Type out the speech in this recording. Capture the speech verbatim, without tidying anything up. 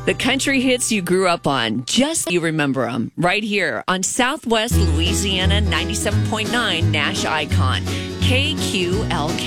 The country hits you grew up on, just you remember them, right here on Southwest Louisiana ninety-seven point nine Nash Icon, K Q L K.